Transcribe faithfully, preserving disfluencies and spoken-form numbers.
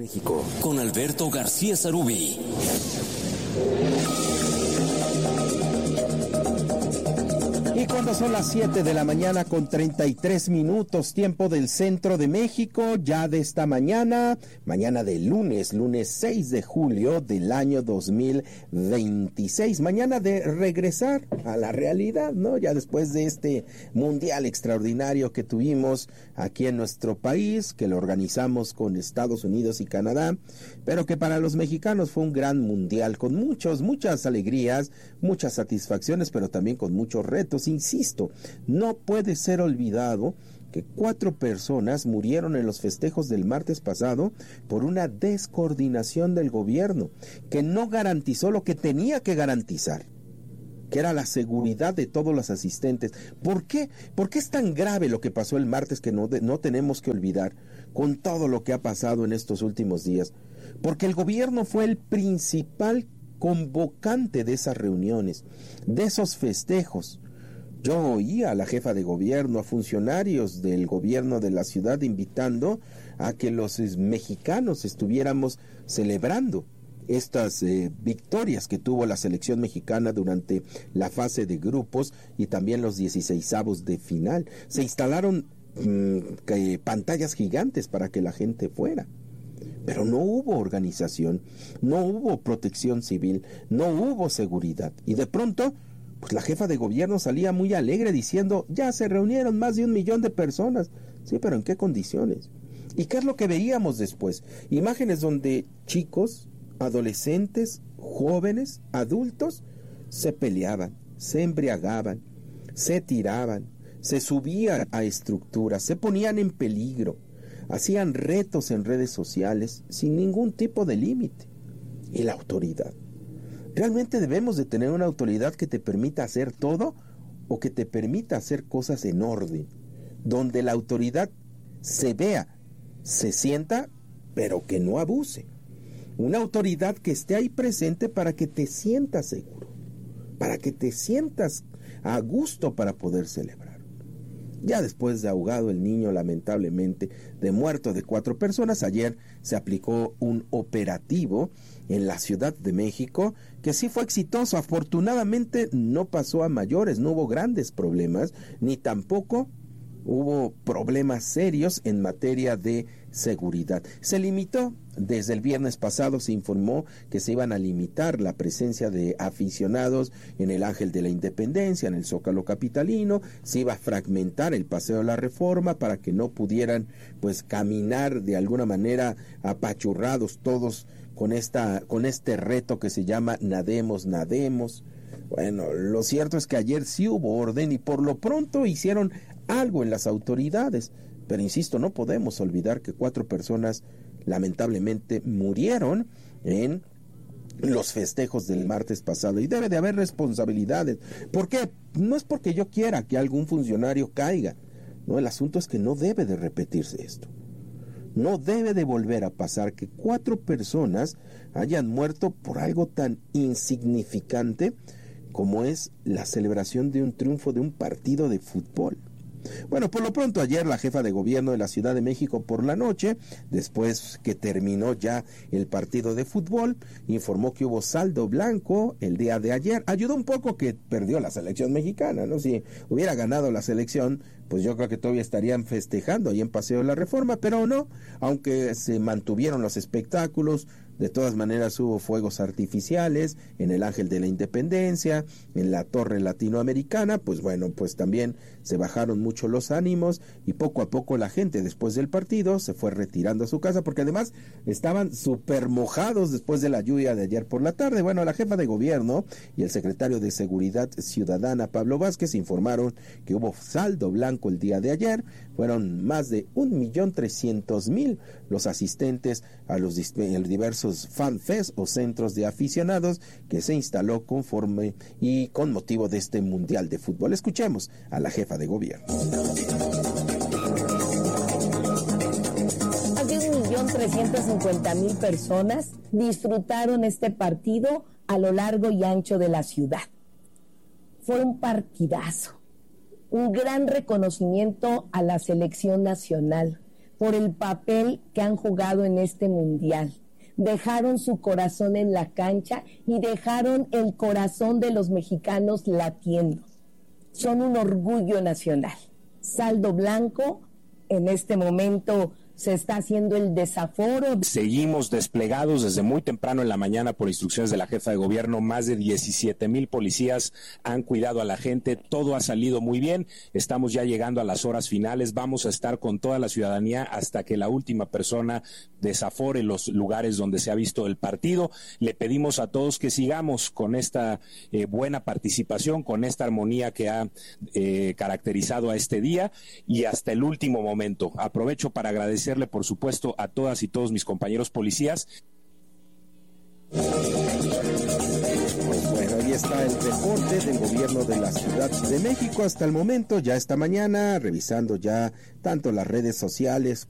México, con Alberto García Sarubí. Y cuando son las siete de la mañana con treinta y tres minutos, tiempo del centro de México, ya de esta mañana, mañana de lunes, lunes seis de julio del año dos mil veintiséis, mañana de regresar a la realidad, ¿no? Ya después de este mundial extraordinario que tuvimos aquí en nuestro país, que lo organizamos con Estados Unidos y Canadá, pero que para los mexicanos fue un gran mundial, con muchos, muchas alegrías, muchas satisfacciones, pero también con muchos retos. Insisto, no puede ser olvidado que cuatro personas murieron en los festejos del martes pasado por una descoordinación del gobierno que no garantizó lo que tenía que garantizar, que era la seguridad de todos los asistentes. ¿Por qué? ¿Por qué es tan grave lo que pasó el martes que no, no tenemos que olvidar con todo lo que ha pasado en estos últimos días? Porque el gobierno fue el principal convocante de esas reuniones, de esos festejos. Yo oía a la jefa de gobierno, a funcionarios del gobierno de la ciudad invitando a que los mexicanos estuviéramos celebrando estas eh, victorias que tuvo la selección mexicana durante la fase de grupos y también los dieciseisavos de final. Se instalaron mmm, que, pantallas gigantes para que la gente fuera. Pero no hubo organización, no hubo protección civil, no hubo seguridad. Y de pronto, pues la jefa de gobierno salía muy alegre diciendo, ya se reunieron más de un millón de personas. Sí, pero ¿en qué condiciones? ¿Y qué es lo que veíamos después? Imágenes donde chicos, adolescentes, jóvenes, adultos, se peleaban, se embriagaban, se tiraban, se subían a estructuras, se ponían en peligro, hacían retos en redes sociales sin ningún tipo de límite. ¿Y la autoridad? ¿Realmente debemos de tener una autoridad que te permita hacer todo o que te permita hacer cosas en orden? Donde la autoridad se vea, se sienta, pero que no abuse. Una autoridad que esté ahí presente para que te sientas seguro, para que te sientas a gusto para poder celebrar. Ya después de ahogado el niño, lamentablemente, de muerto de cuatro personas, ayer se aplicó un operativo en la Ciudad de México que sí fue exitoso. Afortunadamente no pasó a mayores, no hubo grandes problemas, ni tampoco hubo problemas serios en materia de seguridad. Se limitó, desde el viernes pasado se informó que se iban a limitar la presencia de aficionados en el Ángel de la Independencia, en el Zócalo capitalino, se iba a fragmentar el Paseo de la Reforma para que no pudieran pues caminar de alguna manera apachurrados todos con esta con este reto que se llama Nademos, Nademos. Bueno, lo cierto es que ayer sí hubo orden y por lo pronto hicieron algo en las autoridades, pero insisto, no podemos olvidar que cuatro personas lamentablemente murieron en los festejos del martes pasado y debe de haber responsabilidades. ¿Por qué? No es porque yo quiera que algún funcionario caiga, no, el asunto es que no debe de repetirse esto. No debe de volver a pasar que cuatro personas hayan muerto por algo tan insignificante como es la celebración de un triunfo de un partido de fútbol. Bueno, por lo pronto ayer la jefa de gobierno de la Ciudad de México por la noche, después que terminó ya el partido de fútbol, informó que hubo saldo blanco el día de ayer. Ayudó un poco que perdió la selección mexicana, ¿no? Si hubiera ganado la selección, pues yo creo que todavía estarían festejando ahí en Paseo de la Reforma, pero no, aunque se mantuvieron los espectáculos. De todas maneras hubo fuegos artificiales en el Ángel de la Independencia, en la Torre Latinoamericana, pues bueno, pues también se bajaron mucho los ánimos y poco a poco la gente después del partido se fue retirando a su casa porque además estaban súper mojados después de la lluvia de ayer por la tarde. Bueno, la jefa de gobierno y el secretario de Seguridad Ciudadana, Pablo Vázquez, informaron que hubo saldo blanco el día de ayer. Fueron más de un millón trescientos mil los asistentes a los diversos fanfest o centros de aficionados que se instaló conforme y con motivo de este Mundial de Fútbol. Escuchemos a la jefa de gobierno. Más de un millón trescientos cincuenta mil personas disfrutaron este partido a lo largo y ancho de la ciudad. Fue un partidazo, un gran reconocimiento a la selección nacional. por el papel que han jugado en este mundial. Dejaron su corazón en la cancha y dejaron el corazón de los mexicanos latiendo. Son un orgullo nacional. Saldo blanco, en este momento se está haciendo el desaforo. Seguimos desplegados desde muy temprano en la mañana por instrucciones de la jefa de gobierno. Más de diecisiete mil policías han cuidado a la gente. Todo ha salido muy bien. Estamos ya llegando a las horas finales. Vamos a estar con toda la ciudadanía hasta que la última persona desafore los lugares donde se ha visto el partido. Le pedimos a todos que sigamos con esta eh, buena participación, con esta armonía que ha eh, caracterizado a este día y hasta el último momento. Aprovecho para agradecer por supuesto a todas y todos mis compañeros policías. Pues bueno, ahí está el reporte del gobierno de la Ciudad de México hasta el momento, ya esta mañana, revisando ya tanto las redes sociales